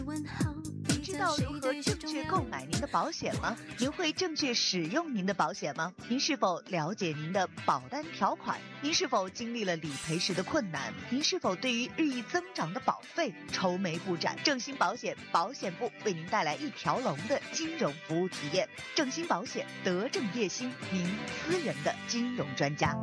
您知道如何正确购买您的保险吗？您会正确使用您的保险吗？您是否了解您的保单条款？您是否经历了理赔时的困难？您是否对于日益增长的保费愁眉不展？正兴保险保险部为您带来一条龙的金融服务体验。正兴保险，德正业兴，您私人的金融专家。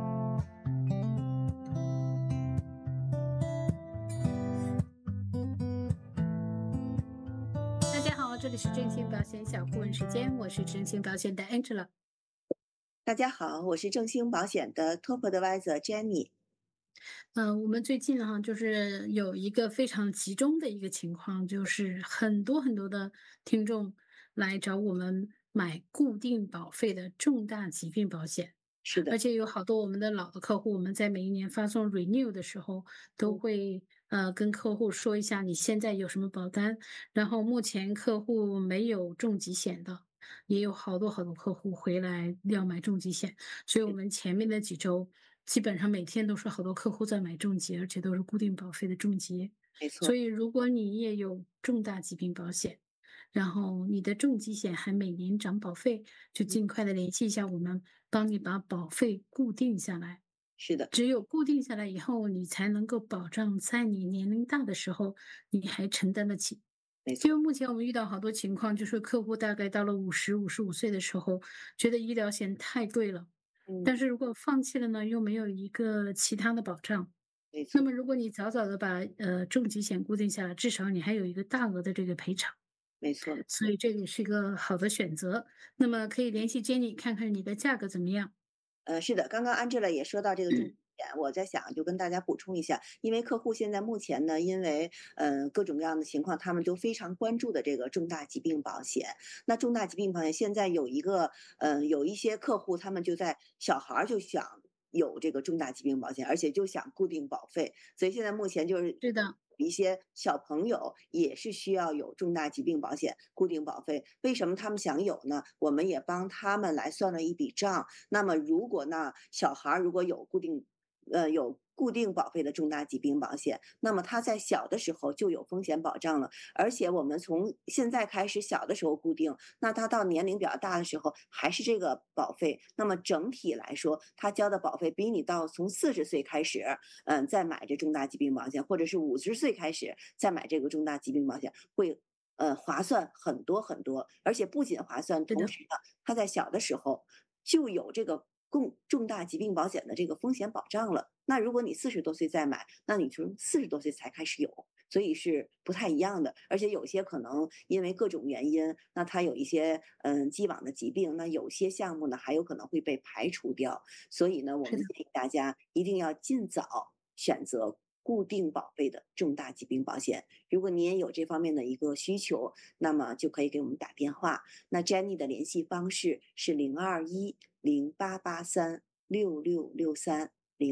大家好，这里是正兴保险小顾问时间，我是正兴保险的 Angela。 大家好，我是正兴保险的 Top Advisor Jenny。 我们最近就是有一个非常集中的一个情况，就是很多很多的听众来找我们买固定保费的重大疾病保险，而是的， 且有好多我们的老的客户，我们在每一年发送 renew 的时候，都会跟客户说一下你现在有什么保单，然后目前客户没有重疾险的，也有好多好多客户回来要买重疾险，所以我们前面的几周基本上每天都是好多客户在买重疾，而且都是固定保费的重疾。 没错， 所以如果你也有重大疾病保险，然后你的重疾险还每年涨保费，就尽快的联系一下我们，帮你把保费固定下来。 是的， 只有固定下来以后，你才能够保障在你年龄大的时候，你还承担得起。 没错， 因为目前我们遇到好多情况，就是客户大概到了50、55岁的时候，觉得医疗险太贵了， 嗯， 但是如果放弃了呢，又没有一个其他的保障。 没错， 那么如果你早早的把重疾险固定下来，至少你还有一个大额的这个赔偿， 没错。 所以这个是一个好的选择。那么可以联系 Jenny 看看你的价格怎么样。 是的，刚刚 Angela 也说到这个重点，我在想就跟大家补充一下，因为客户现在目前呢，因为各种各样的情况，他们都非常关注的这个重大疾病保险。那重大疾病保险现在有一个有一些客户他们就在小孩儿就想有这个重大疾病保险，而且就想固定保费，所以现在目前就是是的， 一些小朋友也是需要有重大疾病保险固定保费。为什么他们想有呢？我们也帮他们来算了一笔账。那么如果呢，小孩如果有固定保费的重大疾病保险，那么他在小的时候就有风险保障了。而且我们从现在开始小的时候固定，那他到年龄比较大的时候还是这个保费。那么整体来说，他交的保费比你到从40岁开始，再买这重大疾病保险，或者是50岁开始再买这个重大疾病保险，会划算很多很多。而且不仅划算， 是的。 同时呢，他在小的时候就有这个重大疾病保险的这个风险保障了。那如果你40多岁再买，那你从40多岁才开始有，所以是不太一样的。而且有些可能因为各种原因，那它有一些既往的疾病，那有些项目呢还有可能会被排除掉。所以呢，我是的。 们建议大家一定要尽早选择固定保费的重大疾病保险。如果你也有这方面的一个需求，那么就可以给我们打电话。那 Jenny 的联系方式是0210883663。